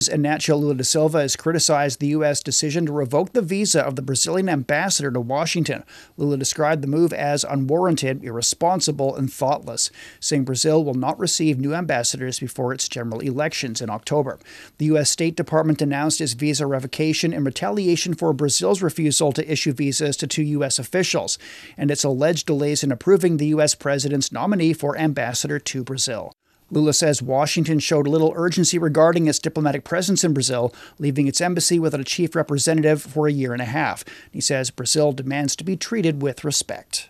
Inácio Lula da Silva has criticized the U.S. decision to revoke the visa of the Brazilian ambassador to Washington. Lula described the move as unwarranted, irresponsible, and thoughtless, saying Brazil will not receive new ambassadors before its general elections in October. The U.S. State Department announced its visa revocation in retaliation for Brazil's refusal to issue visas to two U.S. officials, and its alleged delays in approving the U.S. president's nominee for ambassador to Brazil. Lula says Washington showed little urgency regarding its diplomatic presence in Brazil, leaving its embassy without a chief representative for a year and a half. He says Brazil demands to be treated with respect.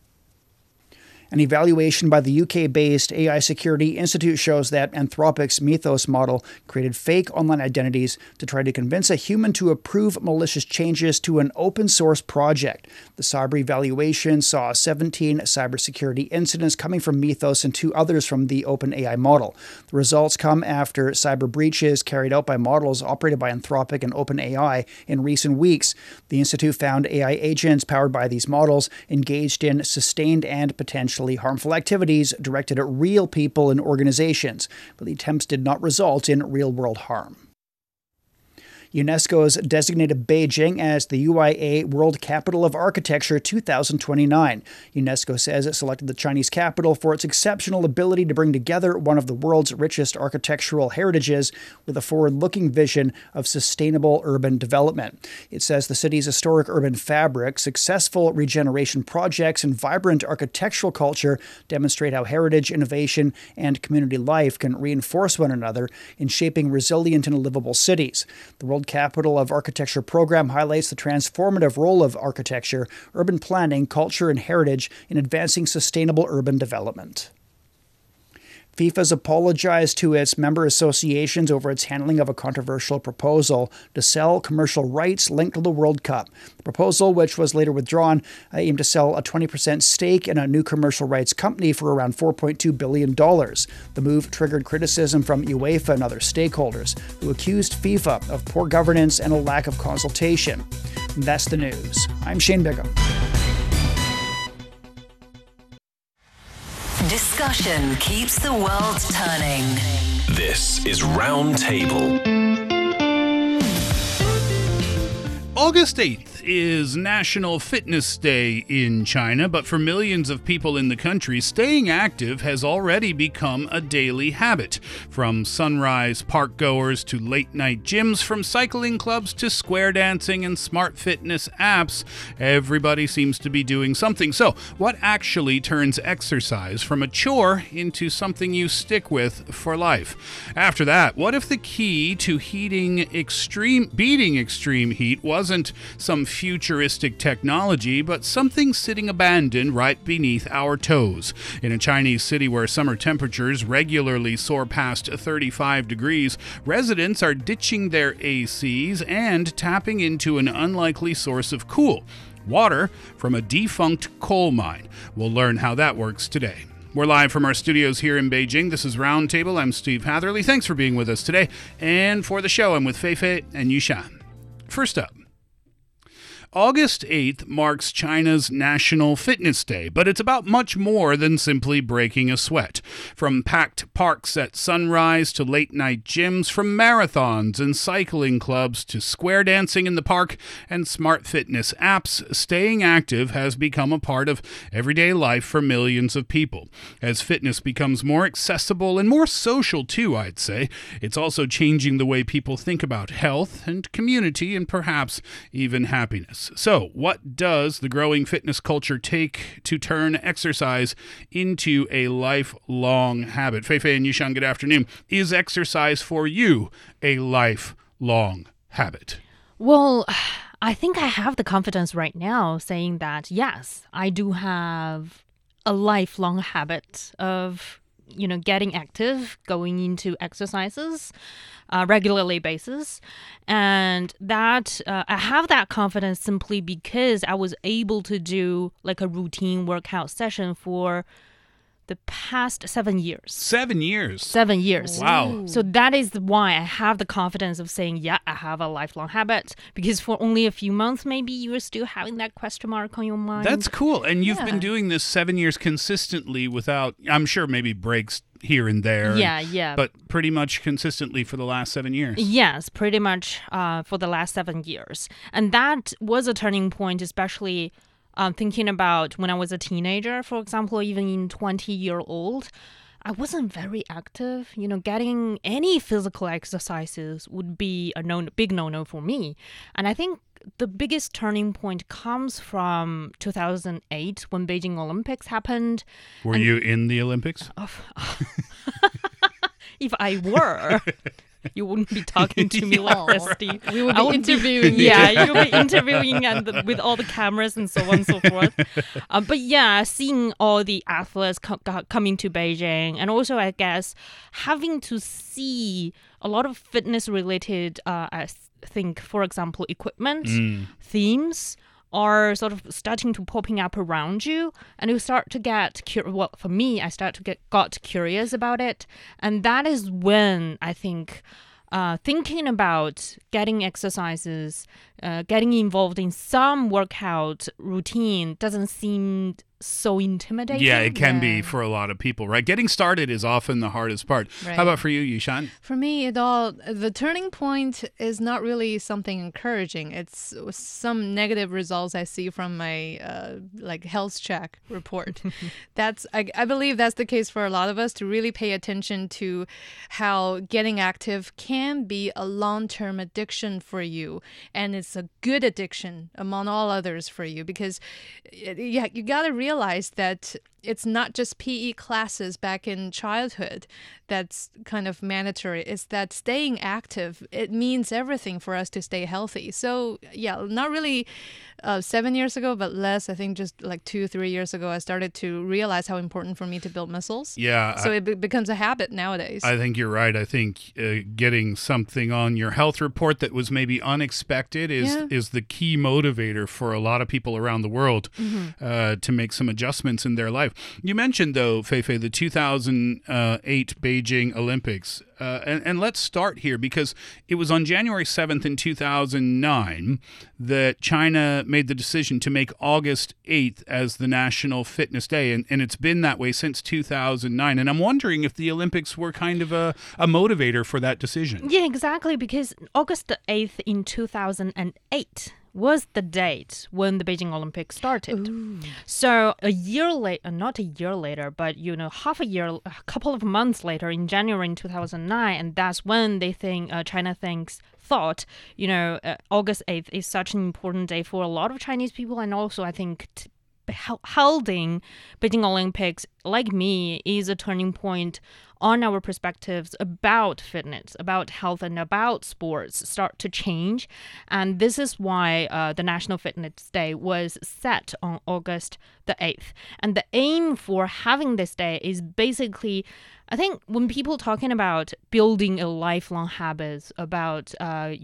An evaluation by the UK-based AI Security Institute shows that Anthropic's Mythos model created fake online identities to try to convince a human to approve malicious changes to an open-source project. The cyber evaluation saw 17 cybersecurity incidents coming from Mythos and 2 others from the OpenAI model. The results come after cyber breaches carried out by models operated by Anthropic and OpenAI in recent weeks. The institute found AI agents powered by these models engaged in sustained and potentially harmful activities directed at real people and organizations, but the attempts did not result in real-world harm. UNESCO has designated Beijing as the UIA World Capital of Architecture 2029. UNESCO says it selected the Chinese capital for its exceptional ability to bring together one of the world's richest architectural heritages with a forward-looking vision of sustainable urban development. It says the city's historic urban fabric, successful regeneration projects, and vibrant architectural culture demonstrate how heritage, innovation, and community life can reinforce one another in shaping resilient and livable cities. The World Capital of Architecture program highlights the transformative role of architecture, urban planning, culture, and heritage in advancing sustainable urban development. FIFA's apologized to its member associations over its handling of a controversial proposal to sell commercial rights linked to the World Cup. The proposal, which was later withdrawn, aimed to sell a 20% stake in a new commercial rights company for around $4.2 billion. The move triggered criticism from UEFA and other stakeholders, who accused FIFA of poor governance and a lack of consultation. And that's the news. I'm Shane Bigham. Discussion keeps the world turning. This is Roundtable. August 8th is National Fitness Day in China, but for millions of people in the country, staying active has already become a daily habit. From sunrise park goers to late-night gyms, from cycling clubs to square dancing and smart fitness apps, everybody seems to be doing something. So, what actually turns exercise from a chore into something you stick with for life? After that, what if the key to beating extreme heat wasn't some futuristic technology, but something sitting abandoned right beneath our toes? In a Chinese city where summer temperatures regularly soar past 35 degrees, residents are ditching their ACs and tapping into an unlikely source of cool water from a defunct coal mine. We'll learn how that works today. We're live from our studios here in Beijing. This is Roundtable. I'm Steve Hatherley. Thanks for being with us today. And for the show, I'm with Feifei and Yushan. First up, August 8th marks China's National Fitness Day, but it's about much more than simply breaking a sweat. From packed parks at sunrise to late-night gyms, from marathons and cycling clubs to square dancing in the park and smart fitness apps, staying active has become a part of everyday life for millions of people. As fitness becomes more accessible and more social too, I'd say, it's also changing the way people think about health and community and perhaps even happiness. So, what does the growing fitness culture take to turn exercise into a lifelong habit? Feifei and Yushan, good afternoon. Is exercise for you a lifelong habit? Well, I think I have the confidence right now saying that, yes, I do have a lifelong habit of getting active, going into exercises regularly basis. And that I have that confidence simply because I was able to do like a routine workout session for the past 7 years. 7 years. 7 years. Wow. So that is why I have the confidence of saying, yeah, I have a lifelong habit. Because for only a few months, maybe you are still having that question mark on your mind. That's cool. And you've been doing this 7 years consistently without, I'm sure maybe breaks here and there. Yeah. But pretty much consistently for the last 7 years. Yes, pretty much for the last 7 years. And that was a turning point, especially thinking about when I was a teenager, for example, even in 20-year-old. I wasn't very active. Getting any physical exercises would be a big no-no for me. And I think the biggest turning point comes from 2008 when Beijing Olympics happened. Were you in the Olympics? If I were, you wouldn't be talking to me like this, Steve. We would be interviewing you. Yeah, you would be interviewing with all the cameras and so on and so forth. But yeah, seeing all the athletes coming to Beijing, and also, I guess, having to see a lot of fitness-related, I think, for example, equipment, themes, are sort of starting to popping up around you, and you start to get for me, I got curious about it, and that is when I think thinking about getting exercises, getting involved in some workout routine doesn't seem so intimidating. Yeah, it can be for a lot of people, right? Getting started is often the hardest part. Right. How about for you, Yishan? For me, the turning point is not really something encouraging. It's some negative results I see from my health check report. I believe that's the case for a lot of us, to really pay attention to how getting active can be a long-term addiction for you, and it's a good addiction among all others for you, because you got to realize that it's not just PE classes back in childhood that's kind of mandatory. It's that staying active, it means everything for us to stay healthy. So yeah, not really 7 years ago, but less, I think just like 2-3 years ago, I started to realize how important for me to build muscles. Yeah. So it becomes a habit nowadays. I think you're right. I think getting something on your health report that was maybe unexpected is the key motivator for a lot of people around the world to make some adjustments in their life. You mentioned, though, Feifei, the 2008 Beijing Olympics. And let's start here, because it was on January 7th in 2009 that China made the decision to make August 8th as the National Fitness Day. And it's been that way since 2009. And I'm wondering if the Olympics were kind of a motivator for that decision. Yeah, exactly, because August 8th in 2008 was the date when the Beijing Olympics started. Ooh. So a year later, not a year later, but a couple of months later, in January in 2009, and that's when they China thought, August 8th is such an important day for a lot of Chinese people, and also I think holding Beijing Olympics, like me, is a turning point on our perspectives about fitness, about health, and about sports start to change. And this is why the National Fitness Day was set on August the 8th. And the aim for having this day is basically, I think when people talking about building a lifelong habit, about,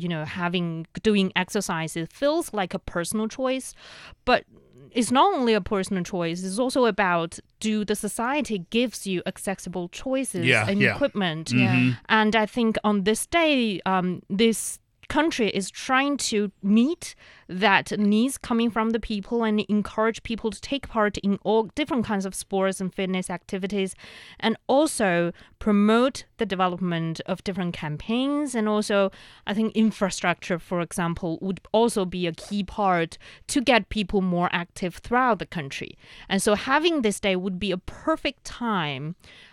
doing exercise, it feels like a personal choice, but it's not only a personal choice, it's also about, do the society gives you accessible choices and equipment. Mm-hmm. And I think on this day, this country is trying to meet that needs coming from the people and encourage people to take part in all different kinds of sports and fitness activities, and also promote the development of different campaigns. And also, I think infrastructure, for example, would also be a key part to get people more active throughout the country. And so having this day would be a perfect time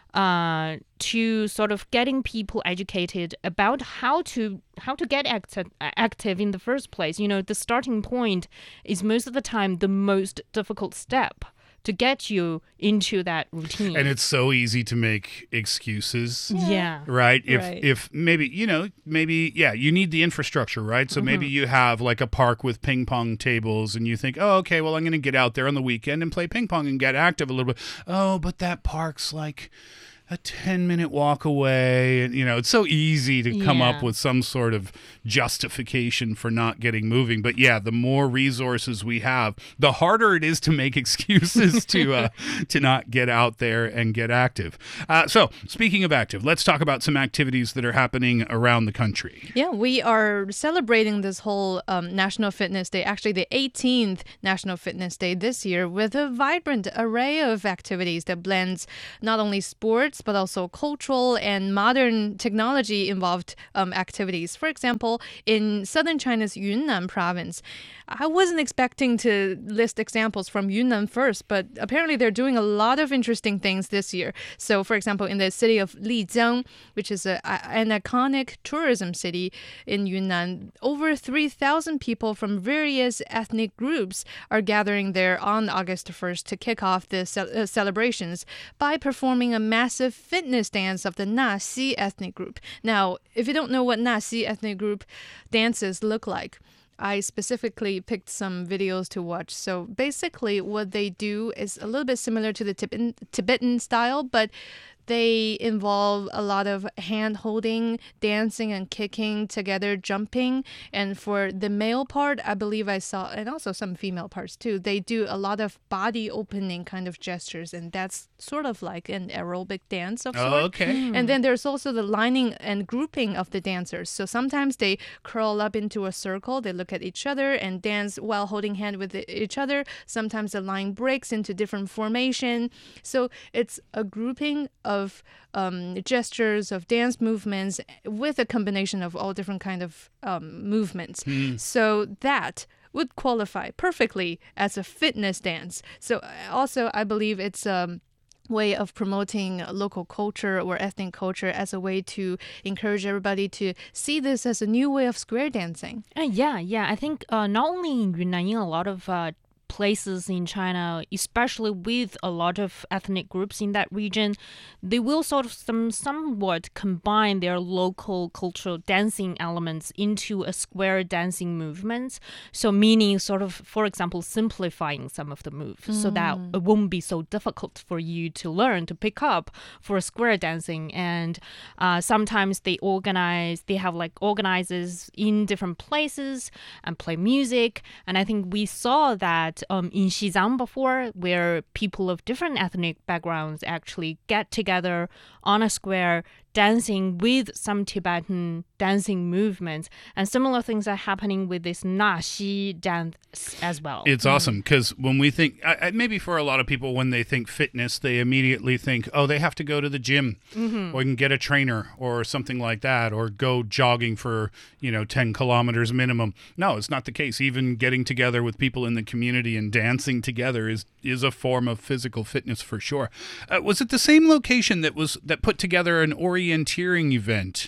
to sort of getting people educated about how to get active in the first place. The starting point is most of the time the most difficult step to get you into that routine. And it's so easy to make excuses. Yeah. Right? If maybe, you need the infrastructure, right? So maybe you have like a park with ping pong tables and you think, oh, okay, well, I'm going to get out there on the weekend and play ping pong and get active a little bit. Oh, but that park's like a 10-minute walk away. And, it's so easy to come up Yeah. with some sort of justification for not getting moving. But yeah, the more resources we have, the harder it is to make excuses to not get out there and get active. So speaking of active, let's talk about some activities that are happening around the country. Yeah, we are celebrating this whole National Fitness Day, actually the 18th National Fitness Day this year, with a vibrant array of activities that blends not only sports, but also cultural and modern technology involved activities. For example, in southern China's Yunnan province, I wasn't expecting to list examples from Yunnan first, but apparently they're doing a lot of interesting things this year. So, for example, in the city of Lijiang, which is an iconic tourism city in Yunnan, over 3,000 people from various ethnic groups are gathering there on August 1st to kick off the celebrations by performing a massive fitness dance of the Naxi ethnic group. Now, if you don't know what Naxi ethnic group dances look like, I specifically picked some videos to watch. So basically what they do is a little bit similar to the Tibetan style, but they involve a lot of hand holding, dancing and kicking together, jumping. And for the male part, I believe I saw, and also some female parts too, they do a lot of body opening kind of gestures. And that's sort of like an aerobic dance of sorts. Okay. And then there's also the lining and grouping of the dancers. So sometimes they curl up into a circle, they look at each other and dance while holding hand with each other. Sometimes the line breaks into different formation. So it's a grouping of gestures, of dance movements with a combination of all different kind of movements. So that would qualify perfectly as a fitness dance. So also I believe it's way of promoting local culture or ethnic culture as a way to encourage everybody to see this as a new way of square dancing. Yeah. I think not only in Yunnan, in a lot of places in China, especially with a lot of ethnic groups in that region, they will sort of somewhat combine their local cultural dancing elements into a square dancing movement. So meaning sort of, for example, simplifying some of the moves so that it won't be so difficult for you to learn, to pick up for square dancing. And sometimes they have like organizers in different places and play music. And I think we saw that in Xizang before, where people of different ethnic backgrounds actually get together on a square dancing with some Tibetan dancing movements. And similar things are happening with this Naxi dance as well. It's awesome because when we think, maybe for a lot of people, when they think fitness, they immediately think, oh, they have to go to the gym or can get a trainer or something like that, or go jogging for, 10 kilometers minimum. No, it's not the case. Even getting together with people in the community and dancing together is a form of physical fitness for sure. Was it the same location that put together an orienteering event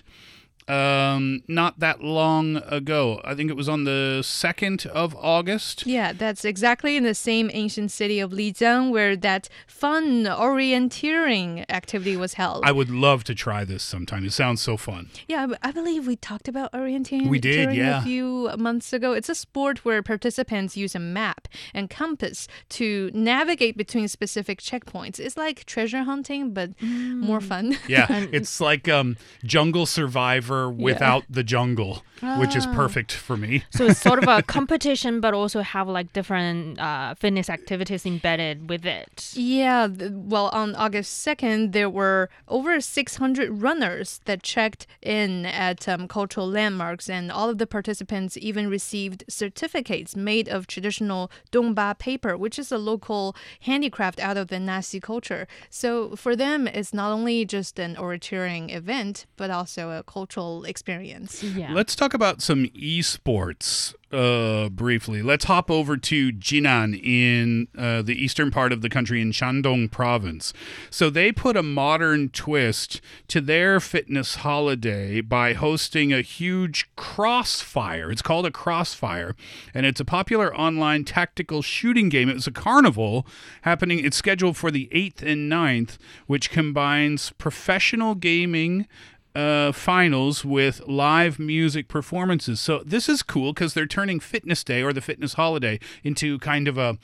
not that long ago? I think it was on the 2nd of August. Yeah, that's exactly in the same ancient city of Lijiang where that fun orienteering activity was held. I would love to try this sometime. It sounds so fun. Yeah, I believe we talked about orienteering We did, yeah. a few months ago. It's a sport where participants use a map and compass to navigate between specific checkpoints. It's like treasure hunting, but more fun. Yeah, it's like Jungle Survivor without the jungle, which is perfect for me. So it's sort of a competition, but also have like different fitness activities embedded with it. Yeah, well, on August 2nd, there were over 600 runners that checked in at cultural landmarks, and all of the participants even received certificates made of traditional Dongba paper, which is a local handicraft out of the Naxi culture. So for them, it's not only just an orienteering event, but also a cultural experience. Yeah. Let's talk about some esports briefly. Let's hop over to Jinan in the eastern part of the country in Shandong province. So they put a modern twist to their fitness holiday by hosting a huge crossfire. It's called a crossfire, and it's a popular online tactical shooting game. It was a carnival happening. It's scheduled for the 8th and 9th, which combines professional gaming finals with live music performances. So this is cool because they're turning Fitness Day or the fitness holiday into kind of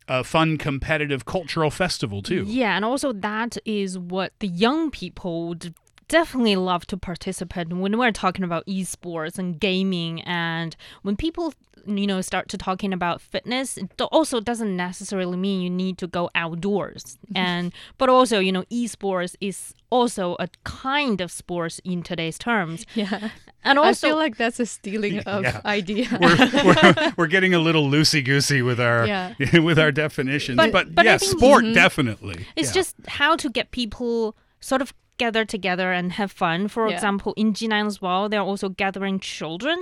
a fun, competitive cultural festival, too. Yeah, and also that is what the young people would definitely love to participate in when we're talking about esports and gaming. And when people, start to talking about fitness, it also doesn't necessarily mean you need to go outdoors. But also, esports is also a kind of sports in today's terms. Yeah. And also, I feel like that's a stealing of idea. We're getting a little loosey-goosey with our with our definitions. But I think, sport definitely. It's just how to get people sort of gather together and have fun. For example, in Jinan as well, they're also gathering children